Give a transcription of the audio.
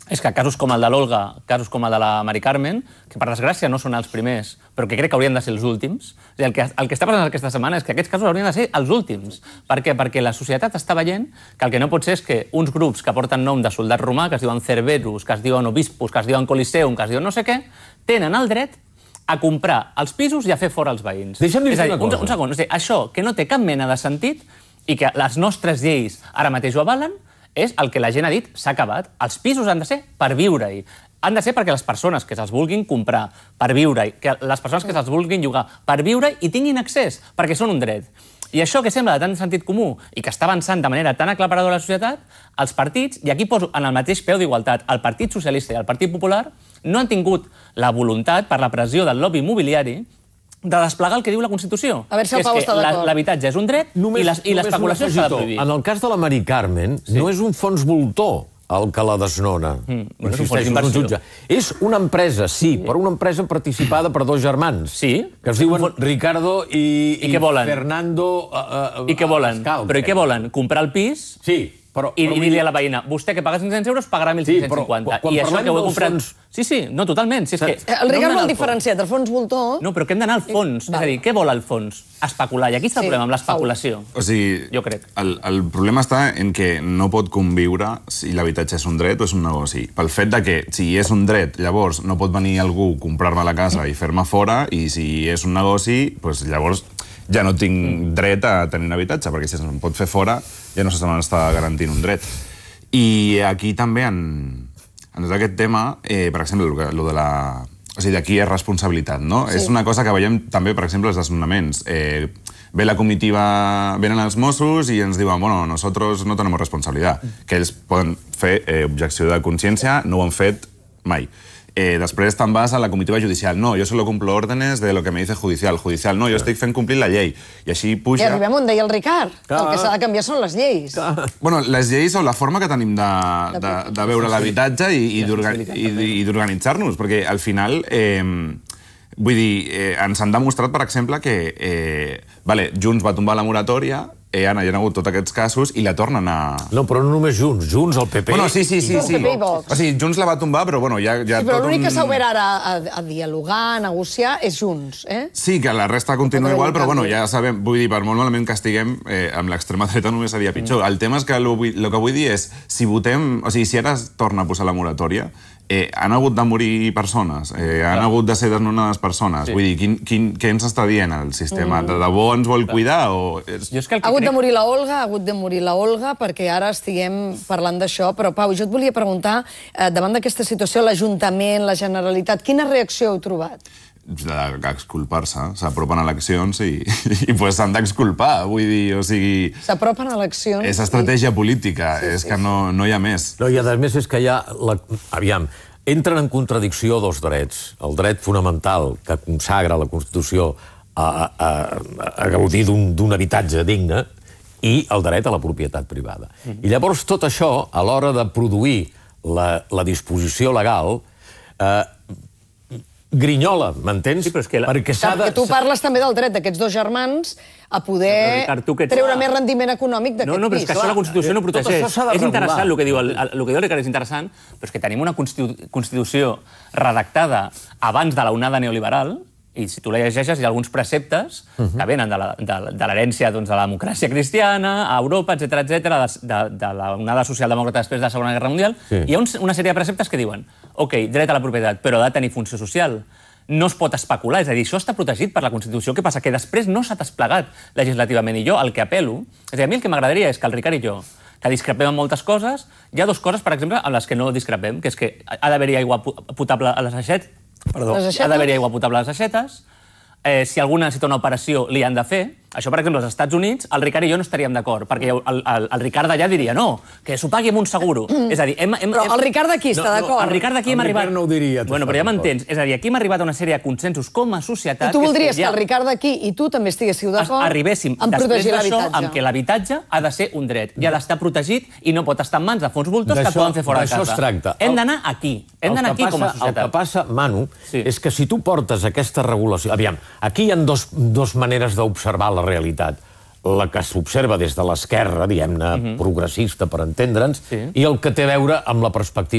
És que casos com el de l'Olga, casos com el de la Mari Carmen, que per desgràcia no són els primers, però que crec que haurien de ser els últims, el que està passant aquesta setmana és que aquests casos haurien de ser els últims. Per què? Perquè la societat està veient que el que no pot ser és que uns grups que porten nom de soldat romà, que es diuen Cerberus, que es diuen Obispus, que es diuen Coliseum, que es diuen no sé què, tenen el dret a comprar els pisos i a fer fora els veïns. Deixa'm dir una cosa. Un segon, això que no té cap mena de sentit i que les nostres lleis ara mateix ho avalen, és el que la gent ha dit, s'ha acabat. Els pisos han de ser per viure-hi. Han de ser perquè les persones que se'ls vulguin comprar per viure-hi, que les persones que se'ls vulguin llogar per viure-hi i tinguin accés, perquè són un dret. I això que sembla de tant sentit comú i que està avançant de manera tan aclaparadora a la societat, els partits, i aquí poso en el mateix peu d'igualtat, el Partit Socialista i el Partit Popular no han tingut la voluntat, per la pressió del lobby immobiliari, de desplegar el que diu la Constitució. A veure si el Pau està d'acord. L'habitatge és un dret i l'especulació s'ha de prohibir. En el cas de la Mari Carmen, no és un fons voltor el que la desnona. És un fons d'inversió. És una empresa, sí, però una empresa participada per dos germans. Sí. Que es diuen Ricardo i Fernando. I què volen? Però i què volen? Comprar el pis? Sí. I dir-li a la veïna, vostè que paga 500 euros pagarà 1.550. I això que ho he comprat... Sí, no, totalment. El Ricard vol diferenciar entre el fons voltor... No, però que hem d'anar al fons. És a dir, què vol el fons? Especular. I aquí està el problema, amb l'especulació. O sigui, jo crec. El problema està en que no pot conviure si l'habitatge és un dret o és un negoci. Pel fet de que, si és un dret, llavors no pot venir algú a comprar-me la casa i fer-me fora, i si és un negoci, llavors ja no tinc dret a tenir un habitatge, perquè si se'm pot fer fora ja no se m'està garantint un dret. I aquí també, en tot aquest tema, per exemple, el de la... O sigui, d'aquí és responsabilitat, no? És una cosa que veiem també, per exemple, els desnonaments. Ve la comitiva, venen els Mossos i ens diuen, bueno, nosotros no tenemos responsabilitat. Que ells poden fer objecció de consciència, no ho han fet mai. Després te'n vas a la comitiva judicial. No, jo solo cumplo órdenes de lo que me dice judicial. Judicial, no, jo estic fent complir la llei. I així puja... I arribem on deia el Ricard. El que s'ha de canviar són les lleis. Bueno, les lleis o la forma que tenim de veure l'habitatge i d'organitzar-nos, perquè al final... Vull dir, ens han demostrat, per exemple, que Junts va tombar la moratòria, hi ha hagut tots aquests casos i la tornen a... No, però no només Junts, el PP... Bueno, sí. O sigui, Junts la va tombar, però bueno, ja... Sí, però l'únic que s'ha obert ara a dialogar, a negociar, és Junts, eh? Sí, que la resta continua igual, però bueno, ja sabem, vull dir, per molt malament que estiguem, amb l'extrema dreta només seria pitjor. El tema és que el que vull dir és, si votem... O sigui, si ara es torna a posar la moratòria, han hagut de morir persones, han hagut de ser desnonades persones. Vull dir, què ens està dient el sistema? De debò ens vol cuidar o... Ha hagut de morir la Olga, perquè ara estiguem parlant d'això, però Pau, jo et volia preguntar, davant d'aquesta situació, l'Ajuntament, la Generalitat, quina reacció heu trobat? D'exculpar-se, s'apropen eleccions i s'han d'exculpar, vull dir, o sigui... S'apropen eleccions... És estratègia política, és que no hi ha més. No, i a més és que hi ha... Aviam, entren en contradicció dos drets. El dret fonamental que consagra la Constitució a gaudir d'un habitatge digne i el dret a la propietat privada. I llavors tot això, a l'hora de produir la disposició legal, grinyola, m'entens? Sí, però és que... Perquè tu parles també del dret d'aquests dos germans a poder treure més rendiment econòmic d'aquest pis. No, però és que això la Constitució no protegeix. És interessant el que diu el Ricard, és interessant, però és que tenim una Constitució redactada abans de l'onada neoliberal, i si tu la llegeixes hi ha alguns preceptes que venen de l'herència de la democràcia cristiana, a Europa, etc., de l'onada socialdemòcrata després de la Segona Guerra Mundial, hi ha una sèrie de preceptes que diuen dret a la propietat, però ha de tenir funció social. No es pot especular, és a dir, això està protegit per la Constitució. Què passa? Que després no s'ha desplegat legislativament. I jo el que apel·lo... És a dir, a mi el que m'agradaria és que el Ricard i jo, que discrepem en moltes coses, hi ha dues coses, per exemple, en les que no discrepem, que és que ha d'haver-hi aigua potable a les aixetes, ha d'haver-hi aigua potable a les aixetes, si algú necessita una operació li han de fer. Això, per exemple, als Estats Units, el Ricard i jo no estaríem d'acord, perquè el Ricard d'allà diria no, que s'ho pagui amb un seguro. És a dir, però el Ricard d'aquí està d'acord. El Ricard d'aquí hem arribat... El Ricard no ho diria. Bueno, però ja m'entens. És a dir, aquí hem arribat a una sèrie de consensos com a societat... I tu voldries que el Ricard d'aquí i tu també estiguéssiu d'acord arribéssim després d'això amb que l'habitatge ha de ser un dret i ha d'estar protegit i no pot estar en mans de fons voltors que poden fer fora de casa. D'això es tracta. Hem d'anar aquí. Hem d'anar aquí com a societat. El que passa, Manu, és que si tu portes aquesta regulació... Aviam, aquí hi ha dos maneres d'observar la realitat. La que s'observa des de l'esquerra, diguem-ne, progressista, per entendre'ns, i el que té a veure amb la perspectiva